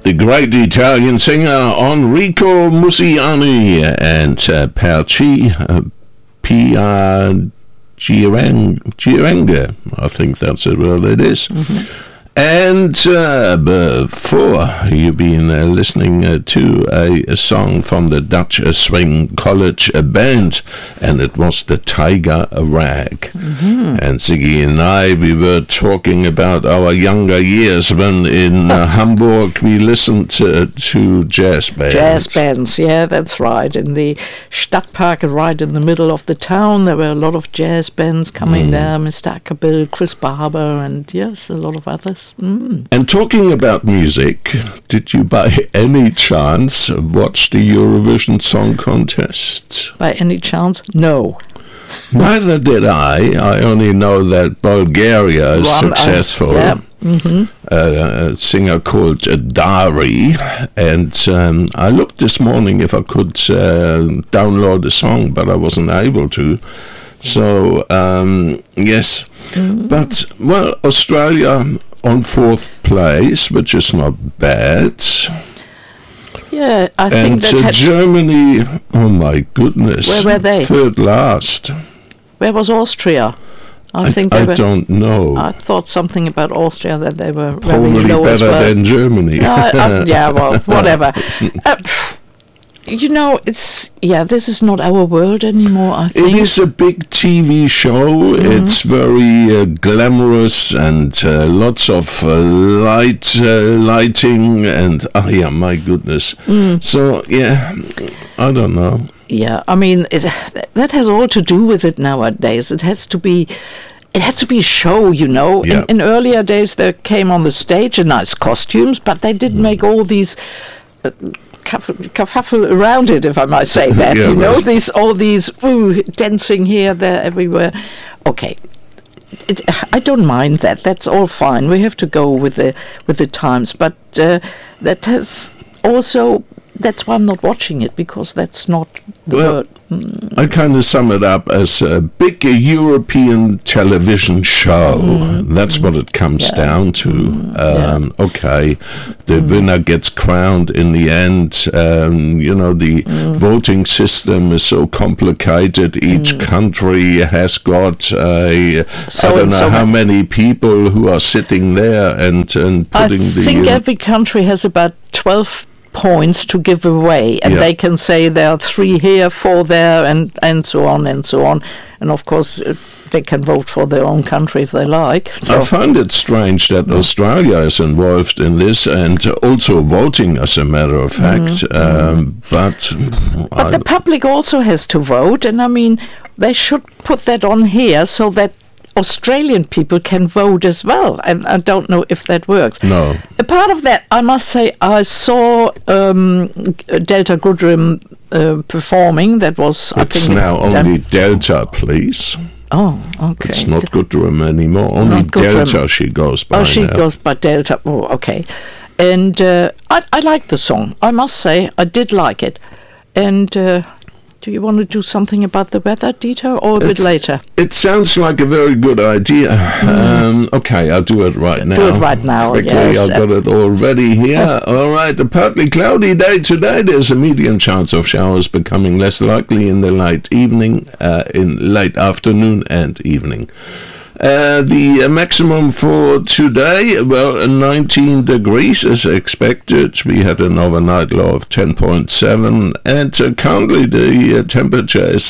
The great Italian singer Enrico Musiani and Perci Piagirenga, I think that's what it is. Mm-hmm. And before you've been listening to a song from the Dutch Swing College band, and it was the Tiger Rag. Mm-hmm. And Ziggy and I, we were talking about our younger years when in Hamburg we listened to jazz bands. Jazz bands, yeah, that's right. In the Stadtpark, right in the middle of the town, there were a lot of jazz bands coming there, Mr. Ackerbill, Chris Barber, and yes, a lot of others. Mm. And talking about music, did you by any chance watch the Eurovision Song Contest? By any chance? No. Neither did I. I only know that Bulgaria is successful. A singer called Dari. And I looked this morning if I could download the song, but I wasn't able to. So, yes. Mm-hmm. But, well, Australia on 4th place, which is not bad. Yeah, I think that and Germany, oh my goodness. Where were they? 3rd last. Where was Austria? I don't know. I thought something about Austria, that they were probably very low better as well. Than Germany. Yeah, well, whatever. This is not our world anymore, I think. It is a big TV show. Mm-hmm. It's very glamorous and lots of lighting and, my goodness. Mm. So, yeah, I don't know. Yeah, I mean, that has all to do with it nowadays. It has to be a show, Yeah. In earlier days, they came on the stage in nice costumes, but they didn't make all these... kerfuffle around it, if I might say that. All these dancing here, there, everywhere. Okay, I don't mind that. That's all fine. We have to go with the times, but that has also. That's why I'm not watching it, because that's not the word. I kind of sum it up as a big European television show. That's what it comes down to. Okay, the winner gets crowned in the end. The voting system is so complicated. Each country has got I don't know how many people who are sitting there and putting I think every country has about 12 points to give away, and they can say there are 3 here, 4 there, and so on and so on. And of course, they can vote for their own country if they like. So. I find it strange that Australia is involved in this and also voting, as a matter of fact. But the public also has to vote, and I mean, they should put that on here so that Australian people can vote as well, and I don't know if that works. No. A part of that, I must say, I saw Delta Goodrem performing. That was. It's now only Delta, please. Oh, okay. It's not Goodrem anymore. Only Delta she goes by. Oh, she goes by Delta. Oh, okay. And I liked the song. I must say, I did like it. And. Do you want to do something about the weather, Dieter, or a bit later? It sounds like a very good idea. Okay, I'll do it right now. Do it right now, quickly, yes. I've got it all ready here. All right, a partly cloudy day today. There's a medium chance of showers becoming less likely in the late evening, in late afternoon and evening. The maximum for today, 19 degrees is expected. We had an overnight low of 10.7, and currently the temperature is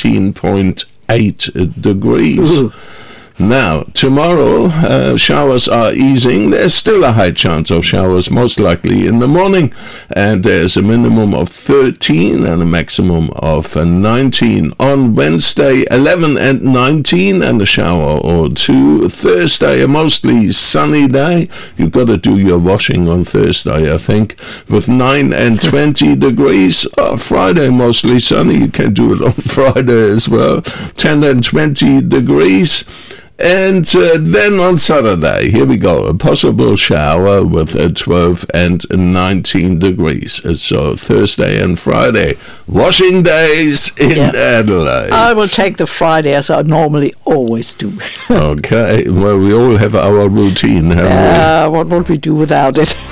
17.8 degrees. Ooh. Now, tomorrow, showers are easing. There's still a high chance of showers, most likely in the morning. And there's a minimum of 13 and a maximum of 19. On Wednesday, 11 and 19 and a shower or 2. Thursday, a mostly sunny day. You've got to do your washing on Thursday, I think, with 9 and 20 degrees. Friday, mostly sunny. You can do it on Friday as well. 10 and 20 degrees. And then on Saturday, here we go, a possible shower with 12 and 19 degrees. So Thursday and Friday, washing days in Adelaide. I will take the Friday as I normally always do. Okay, well, we all have our routine, haven't we? What would we do without it?